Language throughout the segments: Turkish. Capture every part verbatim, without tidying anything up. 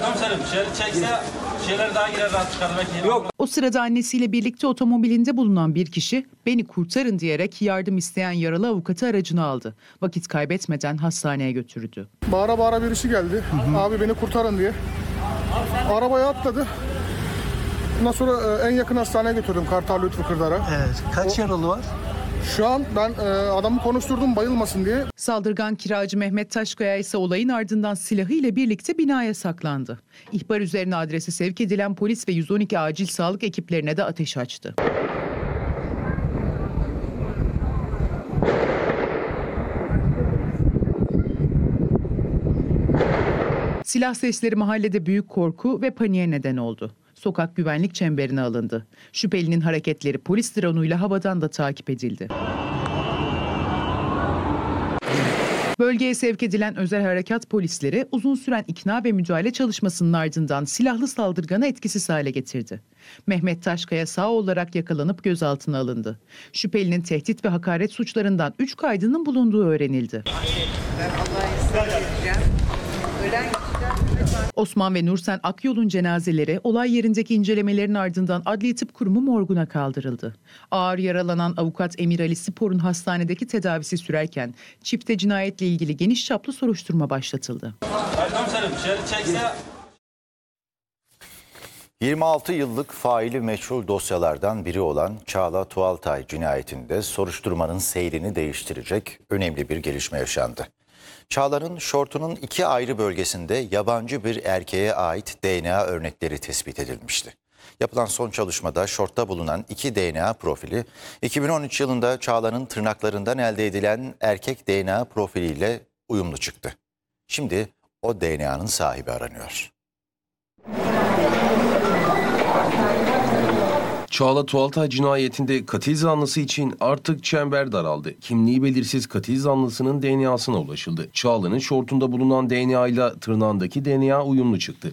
Komiserim şerit çekse şeyler daha girer rahat çıkar. Yok. O sırada annesiyle birlikte otomobilinde bulunan bir kişi beni kurtarın diyerek yardım isteyen yaralı avukatı aracına aldı. Vakit kaybetmeden hastaneye götürdü. Bağıra bağıra birisi geldi. Hı hı. Abi beni kurtarın diye. Arabaya atladı. Ondan sonra en yakın hastaneye götürdüm, Kartal Lütfü Kırdar'a. Evet. Kaç o, yaralı var? Şu an ben e, adamı konuşturdum bayılmasın diye. Saldırgan kiracı Mehmet Taşkaya ise olayın ardından silahı ile birlikte binaya saklandı. İhbar üzerine adrese sevk edilen polis ve yüz on iki acil sağlık ekiplerine de ateş açtı. Silah sesleri mahallede büyük korku ve paniğe neden oldu. Sokak güvenlik çemberine alındı. Şüphelinin hareketleri polis drone'uyla havadan da takip edildi. Bölgeye sevk edilen özel harekat polisleri uzun süren ikna ve müdahale çalışmasının ardından silahlı saldırganı etkisiz hale getirdi. Mehmet Taşkaya sağ olarak yakalanıp gözaltına alındı. Şüphelinin tehdit ve hakaret suçlarından üç kaydının bulunduğu öğrenildi. Osman ve Nursen Akyol'un cenazeleri olay yerindeki incelemelerin ardından Adli Tıp Kurumu morguna kaldırıldı. Ağır yaralanan avukat Emir Ali Spor'un hastanedeki tedavisi sürerken çifte cinayetle ilgili geniş çaplı soruşturma başlatıldı. Komiserim şerit çekse... yirmi altı yıllık faili meçhul dosyalardan biri olan Çağla Tuğaltay cinayetinde soruşturmanın seyrini değiştirecek önemli bir gelişme yaşandı. Çağla'nın şortunun iki ayrı bölgesinde yabancı bir erkeğe ait D N A örnekleri tespit edilmişti. Yapılan son çalışmada şortta bulunan iki D N A profili, iki bin on üç yılında Çağla'nın tırnaklarından elde edilen erkek D N A profiliyle uyumlu çıktı. Şimdi o D N A'nın sahibi aranıyor. Çağla Tuğaltay cinayetinde katil zanlısı için artık çember daraldı. Kimliği belirsiz katil zanlısının D N A'sına ulaşıldı. Çağla'nın şortunda bulunan D N A ile tırnağındaki D N A uyumlu çıktı.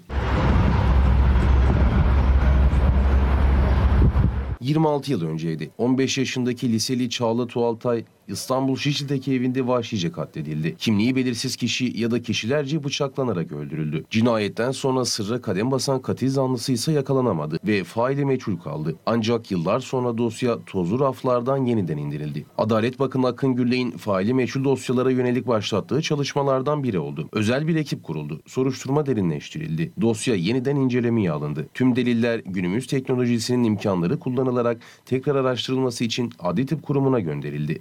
yirmi altı yıl önceydi. on beş yaşındaki liseli Çağla Tuğaltay İstanbul Şişli'deki evinde vahşice katledildi. Kimliği belirsiz kişi ya da kişilerce bıçaklanarak öldürüldü. Cinayetten sonra sırra kadem basan katil zanlısı ise yakalanamadı ve faili meçhul kaldı. Ancak yıllar sonra dosya tozlu raflardan yeniden indirildi. Adalet Bakanı Akın Gürley'in faili meçhul dosyalara yönelik başlattığı çalışmalardan biri oldu. Özel bir ekip kuruldu. Soruşturma derinleştirildi. Dosya yeniden incelemeye alındı. Tüm deliller günümüz teknolojisinin imkanları kullanılarak tekrar araştırılması için Adli Tıp Kurumu'na gönderildi.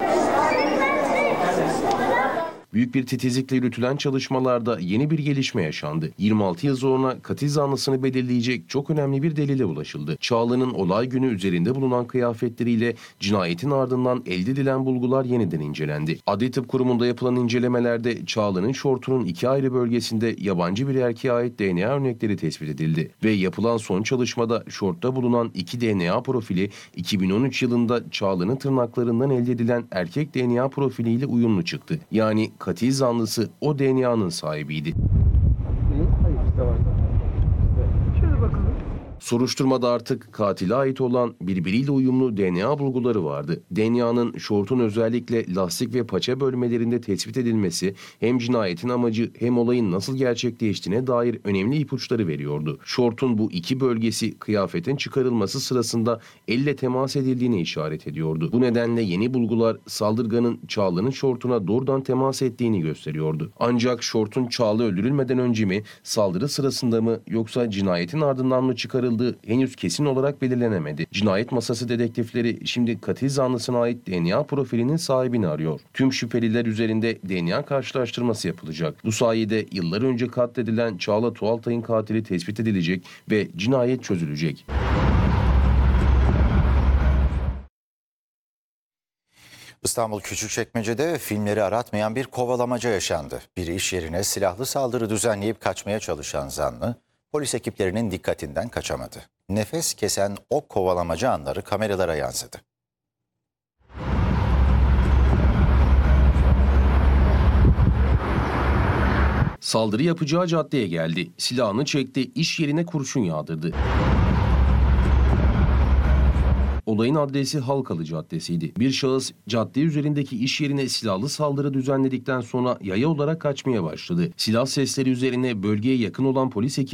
Büyük bir titizlikle yürütülen çalışmalarda yeni bir gelişme yaşandı. yirmi altı yıl sonra katil zanlısını belirleyecek çok önemli bir delile ulaşıldı. Çağla'nın olay günü üzerinde bulunan kıyafetleriyle cinayetin ardından elde edilen bulgular yeniden incelendi. Adli Tıp Kurumu'nda yapılan incelemelerde Çağla'nın şortunun iki ayrı bölgesinde yabancı bir erkeğe ait D N A örnekleri tespit edildi. Ve yapılan son çalışmada şortta bulunan iki D N A profili iki bin on üç yılında Çağla'nın tırnaklarından elde edilen erkek D N A profiliyle uyumlu çıktı. Yani katil zanlısı o D N A'nın sahibiydi. Soruşturmada artık katile ait olan birbiriyle uyumlu D N A bulguları vardı. D N A'nın şortun özellikle lastik ve paça bölmelerinde tespit edilmesi hem cinayetin amacı hem olayın nasıl gerçekleştiğine dair önemli ipuçları veriyordu. Şortun bu iki bölgesi kıyafetin çıkarılması sırasında elle temas edildiğine işaret ediyordu. Bu nedenle yeni bulgular saldırganın Çağla'nın şortuna doğrudan temas ettiğini gösteriyordu. Ancak şortun Çağla öldürülmeden önce mi, saldırı sırasında mı yoksa cinayetin ardından mı çıkarıldı henüz kesin olarak belirlenemedi. Cinayet masası dedektifleri şimdi katil zanlısına ait D N A profilinin sahibini arıyor. Tüm şüpheliler üzerinde D N A karşılaştırması yapılacak. Bu sayede yıllar önce katledilen Çağla Tuğaltay'ın katili tespit edilecek ve cinayet çözülecek. İstanbul Küçükçekmece'de filmleri aratmayan bir kovalamaca yaşandı. Bir iş yerine silahlı saldırı düzenleyip kaçmaya çalışan zanlı, polis ekiplerinin dikkatinden kaçamadı. Nefes kesen o kovalamacı anları kameralara yansıdı. Saldırı yapacağı caddeye geldi. Silahını çekti, iş yerine kurşun yağdırdı. Olayın adresi Halkalı Caddesi'ydi. Bir şahıs cadde üzerindeki iş yerine silahlı saldırı düzenledikten sonra yaya olarak kaçmaya başladı. Silah sesleri üzerine bölgeye yakın olan polis ekibi